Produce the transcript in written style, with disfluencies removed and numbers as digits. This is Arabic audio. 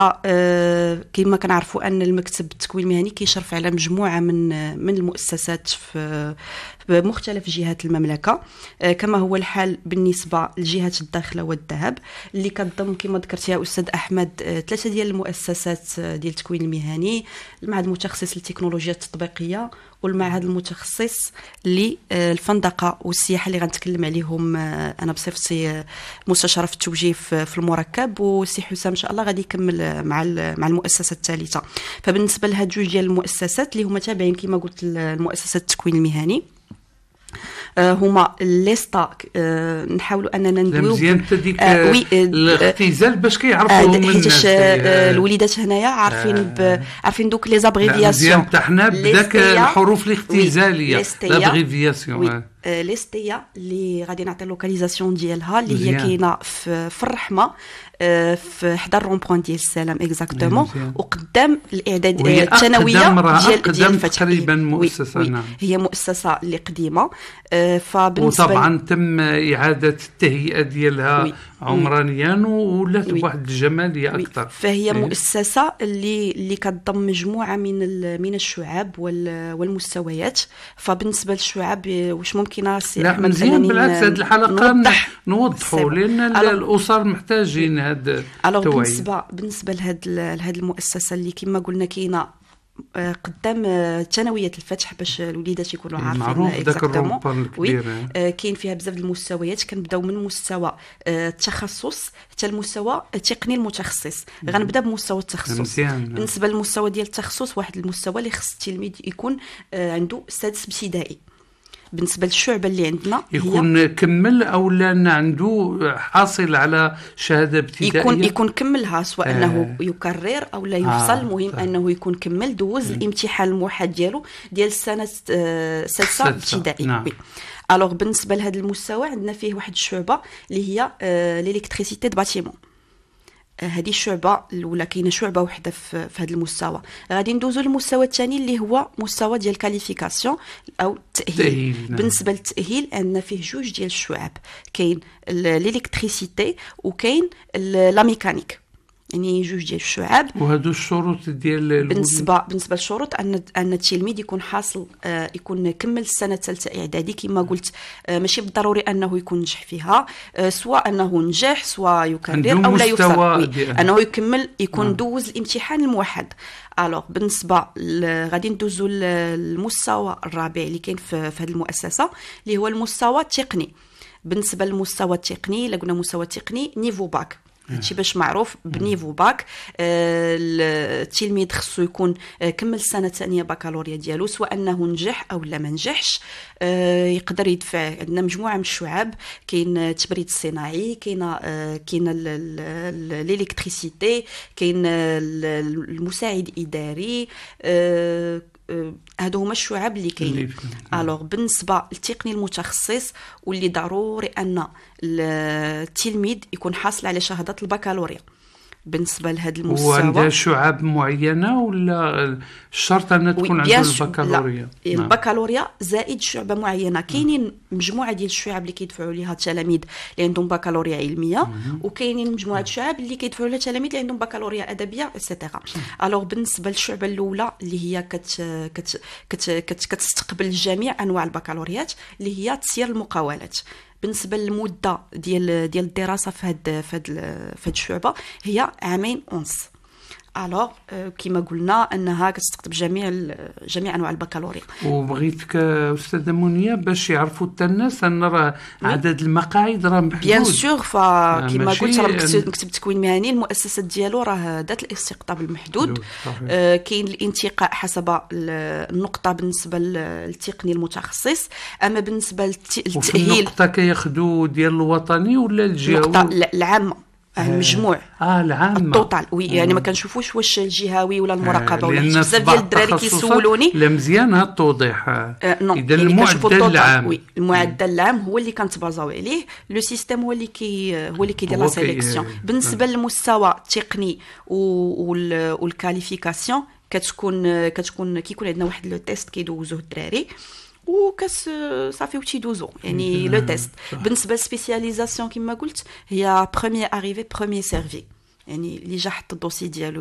كما كنعرفوا ان المكتب التكوين المهني كيشرف على مجموعه من المؤسسات في بمختلف جهات المملكه، كما هو الحال بالنسبه لجهات الداخله والذهب اللي كتضم كما ذكرت يا استاذ احمد 3 ديال المؤسسات ديال التكوين المهني: المعهد المتخصص للتكنولوجيا التطبيقيه، والمعهد المتخصص للفندقه والسياحه اللي غنتكلم عليهم انا بصفتي مستشاره في التوجيه في المركب، والسي حسام ان شاء الله غادي يكمل مع المؤسسه الثالثه. فبالنسبه لهاد جوج ديال المؤسسات اللي هما تابعين كما قلت المؤسسه التكوين المهني هما ليستا، نحاولوا اننا ندويو مزيان حتى ديك الاختزال باش كيعرفوا الناس. الوليدات هنايا عارفين دوك لي زابريفياسيون مزيان حتى حنا بداك الحروف الاختزاليه لابريفياسيون. ليستيا اللي غادي نعطي اللوكاليزاسيون ديالها اللي هي كاينه في الرحمه في حدا الرون بوين ديال السلام اكزاكتومون، وقدام الاعداد الثانويه ديال الفتح تقريبا مؤسسه. نعم هي مؤسسه اللي قديمه. فبالنسبه وطبعا تم اعاده التهيئه ديالها عمرانيا ولات بواحد الجماليه اكثر. فهي مؤسسه اللي كتضم مجموعه من الشعاب والمستويات. فبالنسبه للشعاب واش ممكن لا مزيان بالعكس هذه الحلقه نوضحوا لان الاسر محتاجين هذا التوعيه. بالنسبه لهاد المؤسسه اللي كما قلنا كاينه قدام ثانويه الفتح باش الوليدات يكونوا عارفين اكزاكتومون. كاين فيها بزاف المستويات، كنبداو من مستوى التخصص حتى المستوى التقني المتخصص. غنبدا بمستوى التخصص. بالنسبه للمستوى ديال التخصص واحد المستوى اللي خص التلميذ يكون عنده سادس ابتدائي. بالنسبه للشعبه اللي عندنا يكون كمل او لا عنده حاصل على شهاده ابتدائيه، يكون كملها سواء انه يكرر او لا يفصل. المهم انه يكون كمل دوز الامتحان الموحد ديالو ديال السنه السادسه ابتدائي. نعم. الوغ بالنسبه لهذا المستوى عندنا فيه واحد الشعبه اللي هي ليليكتريسيتي دو باتيمون. هذه الشعبه الاولى كاينه شعبه وحده في هذا المستوى. غادي ندوزو للمستوى الثاني اللي هو مستوى ديال الكاليفيكاسيون او التاهيل. بالنسبه للتاهيل عندنا فيه جوج ديال الشعب، كاين الالكتريسيتي وكاين لا ميكانيك، يعني جوج ديال الشعاب. وهادو الشروط ديال بالنسبه للشروط ان التلميذ يكون حاصل يكون كمل السنه الثالثه اعدادي كما قلت. ماشي بالضروري انه يكون نجح فيها، سواء انه نجح سواء يكرر او لا يفصل، انه يكمل يكون دوز الامتحان الموحد. الوغ بالنسبه غادي ندوزو للمستوى الرابع اللي كاين في هذه المؤسسه اللي هو المستوى التقني. بالنسبه للمستوى التقني الا قلنا مستوى تقني نيفو باك، هادشي باش معروف بنيفو باك. التلميذ خصو يكون كمل السنه الثانيه بكالوريا ديالو سواء انه نجح او لا ما نجحش. يقدر يدفع. عندنا مجموعه من الشعاب، كاين التبريد الصناعي، كاين الالكتريسيتي، كاين المساعد الاداري. هادو هما الشعاب اللي كاينين. الوغ بالنسبه للتقني المتخصص واللي ضروري ان التلميذ يكون حاصل على شهاده البكالوريا. بالنسبه لهذا المستوى وعندها شعاب معينه ولا الشرط ان تكون عنده البكالوريا؟ البكالوريا زائد شعبه معينه. كاينين مجموعه ديال الشعاب اللي كيدفعوا ليها التلاميذ اللي عندهم بكالوريا علميه، وكاينين مجموعه الشعاب اللي كيدفعوا لها التلاميذ اللي عندهم بكالوريا ادبيه ايتترا. الوغ بالنسبه للشعبه الاولى اللي هي كتستقبل جميع انواع البكالوريات اللي هي تسيير المقاولات. بالنسبه للمده ديال الدراسه في هاد الشعبه هي 2 عام ونص. الوغ كما قلنا انها كتستقطب جميع انواع البكالوريا. وبغيتك استاذه منيه باش يعرفوا حتى الناس ان راه عدد المقاعد راه محدود. بيان سور، فكما قلت راه مكتب التكوين المهني المؤسسات ديالو راه ذات الاستقطاب المحدود. كاين الانتقاء حسب النقطه بالنسبه للتقني المتخصص. اما بالنسبه للتاهيل النقطه كياخذوا ديال الوطني ولا الجهوي؟ العامه المجموع العام التوتال. يعني ما كنشوفوش واش الجهوي ولا المراقبه ولا بزاف ديال الدراري كيسولوني. لا مزيان هذا التوضيح. اذا المعدل العام المعدل العام هو اللي كنتبازاو عليه. لو سيستيم هو اللي كيدير لا سيليكسيون. بالنسبه للمستوى التقني والكاليفيكاسيون كتكون كيكون عندنا واحد لو تيست كيدوزوه الدراري صافي وتيدوزو يعني لو تيست. بالنسبه للسبيسياليزاسيون كما قلت هي بروميير اريفي بروميير سيرفي. يعني اللي جا حط الدوسي ديالو